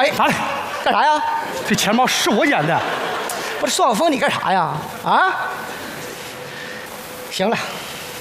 哎， 拿来， 干啥呀？ 这钱包是我演的。 我这双风你干啥呀？啊？行了，